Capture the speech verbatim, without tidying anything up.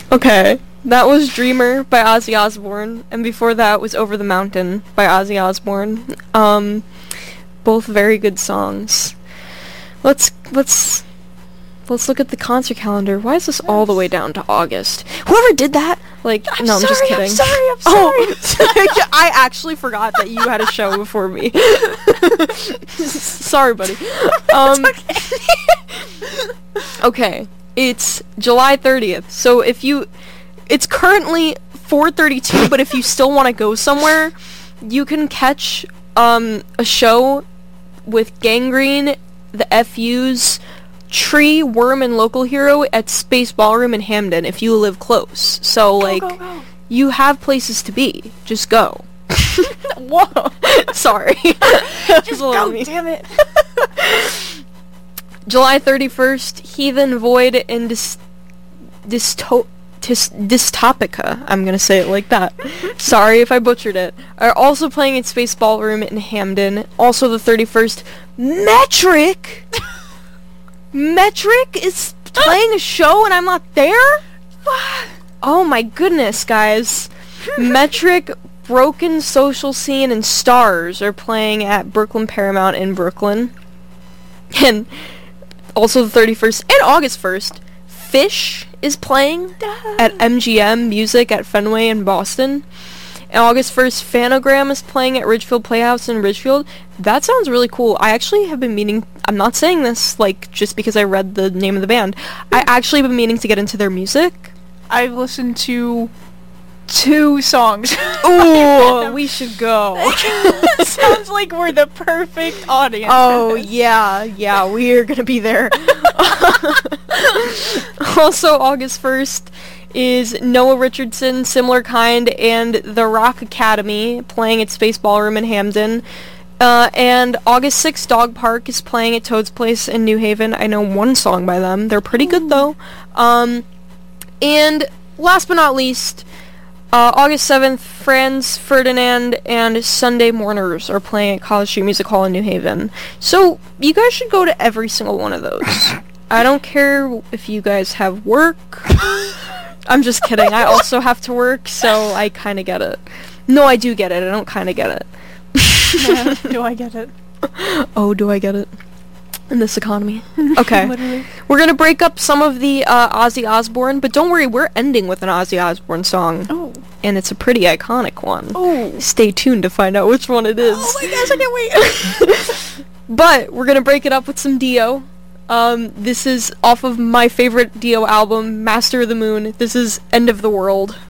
Okay. That was Dreamer by Ozzy Osbourne, and before that was Over the Mountain by Ozzy Osbourne. Um, both very good songs. Let's, let's, let's look at the concert calendar. Why is this all the way down to August? Whoever did that, like, I'm no, I'm sorry, just kidding. I'm sorry, I'm Oh, sorry. I actually forgot that you had a show before me. Sorry, buddy. Um, okay, it's July thirtieth, so if you... It's currently four thirty-two, but if you still want to go somewhere, you can catch um, a show with Gangrene, the F U's, Tree, Worm, and Local Hero at Space Ballroom in Hamden if you live close. So, like, go, go. you have places to be. Just go. Whoa. Sorry. Just go, damn it. July thirty-first, Heathen, Void, and Dis... Disto... Tis- Dystopica, I'm gonna say it like that. Sorry if I butchered it. Are also playing at Space Ballroom in Hamden. Also the thirty-first, Metric! Metric is playing a show and I'm not there? Oh my goodness, guys. Metric, Broken Social Scene, and Stars are playing at Brooklyn Paramount in Brooklyn. And also the thirty-first and August first, Fish is playing at M G M Music at Fenway in Boston. And August first, Phanogram is playing at Ridgefield Playhouse in Ridgefield. That sounds really cool. I actually have been meaning... I'm not saying this, like, just because I read the name of the band. I actually have been meaning to get into their music. I've listened to two songs. Ooh, we should go. Sounds like we're the perfect audience. Oh, yeah, yeah, we're gonna be there. Also, August first is Noah Richardson, Similar Kind, and The Rock Academy playing at Space Ballroom in Hamden. Uh, and August sixth, Dog Park is playing at Toad's Place in New Haven. I know one song by them. They're pretty good, though. Um, and last but not least, uh, August seventh, Franz Ferdinand and Sunday Mourners are playing at College Street Music Hall in New Haven. So, you guys should go to every single one of those. I don't care if you guys have work. I'm just kidding. I also have to work, so I kind of get it. No, I do get it. I don't kind of get it. Do I get it? Oh, do I get it? In this economy. Okay. Literally. We're gonna break up some of the uh, Ozzy Osbourne, but don't worry, we're ending with an Ozzy Osbourne song. Oh. And it's a pretty iconic one. Oh. Stay tuned to find out which one it is. Oh my gosh, I can't wait. But we're gonna break it up with some Dio. Um, this is off of my favorite Dio album, Master of the Moon. This is End of the World.